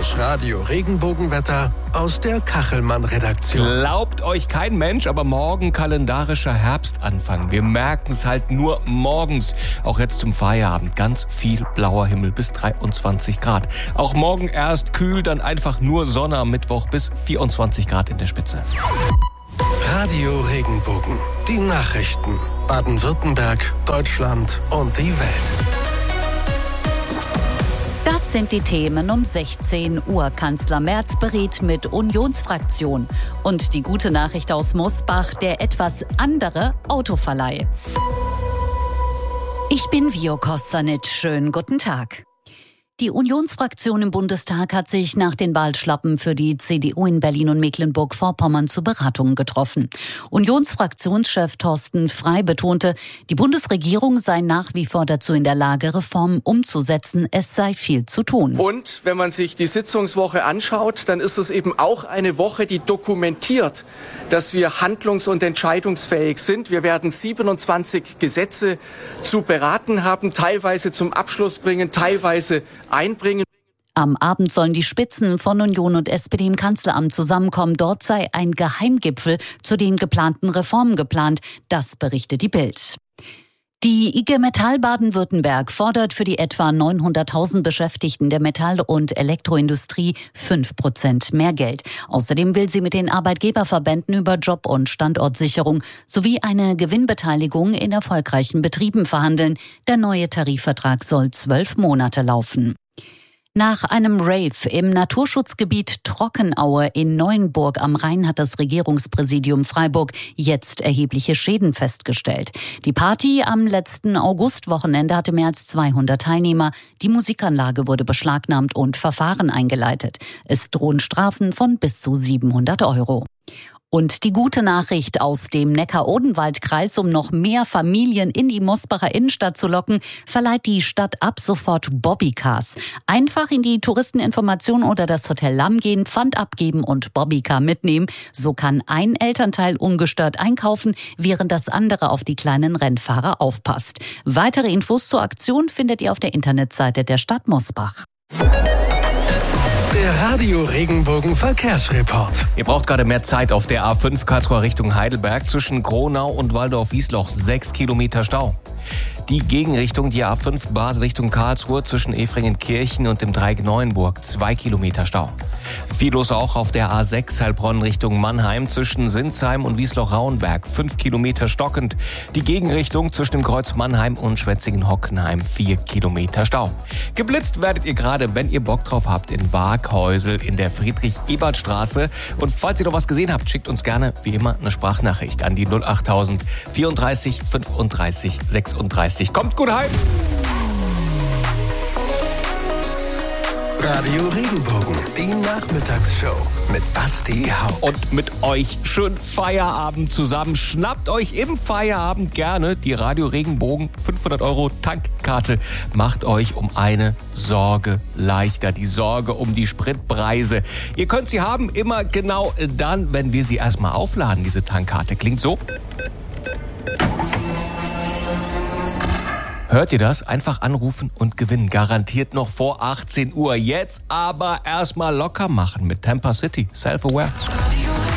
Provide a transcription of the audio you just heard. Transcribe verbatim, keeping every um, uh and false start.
Das Radio Regenbogenwetter aus der Kachelmann-Redaktion. Glaubt euch kein Mensch, aber morgen kalendarischer Herbstanfang. Wir merken es halt nur morgens. Auch jetzt zum Feierabend. Ganz viel blauer Himmel bis dreiundzwanzig Grad. Auch morgen erst kühl, dann einfach nur Sonne am Mittwoch bis vierundzwanzig Grad in der Spitze. Radio Regenbogen. Die Nachrichten. Baden-Württemberg, Deutschland und die Welt. Das sind die Themen um sechzehn Uhr. Kanzler Merz berät mit Unionsfraktion. Und die gute Nachricht aus Mosbach, der etwas andere Autoverleih. Ich bin Vio Kostanic. Schönen guten Tag. Die Unionsfraktion im Bundestag hat sich nach den Wahlschlappen für die C D U in Berlin und Mecklenburg-Vorpommern zu Beratungen getroffen. Unionsfraktionschef Thorsten Frey betonte, die Bundesregierung sei nach wie vor dazu in der Lage, Reformen umzusetzen. Es sei viel zu tun. Und wenn man sich die Sitzungswoche anschaut, dann ist es eben auch eine Woche, die dokumentiert, dass wir handlungs- und entscheidungsfähig sind. Wir werden siebenundzwanzig Gesetze zu beraten haben, teilweise zum Abschluss bringen, teilweise einbringen. Am Abend sollen die Spitzen von Union und S P D im Kanzleramt zusammenkommen. Dort sei ein Geheimgipfel zu den geplanten Reformen geplant. Das berichtet die Bild. Die I G Metall Baden-Württemberg fordert für die etwa neunhunderttausend Beschäftigten der Metall- und Elektroindustrie fünf Prozent mehr Geld. Außerdem will sie mit den Arbeitgeberverbänden über Job- und Standortsicherung sowie eine Gewinnbeteiligung in erfolgreichen Betrieben verhandeln. Der neue Tarifvertrag soll zwölf Monate laufen. Nach einem Rave im Naturschutzgebiet Trockenaue in Neuenburg am Rhein hat das Regierungspräsidium Freiburg jetzt erhebliche Schäden festgestellt. Die Party am letzten Augustwochenende hatte mehr als zweihundert Teilnehmer. Die Musikanlage wurde beschlagnahmt und Verfahren eingeleitet. Es drohen Strafen von bis zu siebenhundert Euro. Und die gute Nachricht aus dem Neckar-Odenwald-Kreis, um noch mehr Familien in die Mosbacher Innenstadt zu locken, verleiht die Stadt ab sofort Bobbycars. Einfach in die Touristeninformation oder das Hotel Lamm gehen, Pfand abgeben und Bobbycar mitnehmen. So kann ein Elternteil ungestört einkaufen, während das andere auf die kleinen Rennfahrer aufpasst. Weitere Infos zur Aktion findet ihr auf der Internetseite der Stadt Mosbach. Der Radio Regenbogen Verkehrsreport. Ihr braucht gerade mehr Zeit auf der A fünf Karlsruhe Richtung Heidelberg. Zwischen Gronau und Waldorf-Wiesloch sechs Kilometer Stau. Die Gegenrichtung, die A fünf Basel Richtung Karlsruhe zwischen Efringen-Kirchen und dem Dreieck Neuenburg, zwei Kilometer Stau. Viel los auch auf der A sechs Heilbronn Richtung Mannheim zwischen Sinsheim und Wiesloch-Rauenberg, fünf Kilometer stockend. Die Gegenrichtung zwischen dem Kreuz Mannheim und Schwetzingen-Hockenheim, vier Kilometer Stau. Geblitzt werdet ihr gerade, wenn ihr Bock drauf habt, in Waaghäusel in der Friedrich-Ebert-Straße. Und falls ihr noch was gesehen habt, schickt uns gerne, wie immer, eine Sprachnachricht an die null achttausend vierunddreißig fünfunddreißig sechsunddreißig. Kommt gut heim! Radio Regenbogen, die Nachmittagsshow mit Basti Haupt. Und mit euch schön Feierabend zusammen. Schnappt euch im Feierabend gerne die Radio Regenbogen fünfhundert Euro Tankkarte. Macht euch um eine Sorge leichter, die Sorge um die Spritpreise. Ihr könnt sie haben immer genau dann, wenn wir sie erstmal aufladen, diese Tankkarte. Klingt so. Hört ihr das? Einfach anrufen und gewinnen. Garantiert noch vor achtzehn Uhr. Jetzt aber erstmal locker machen mit Tampa City. Self-Aware.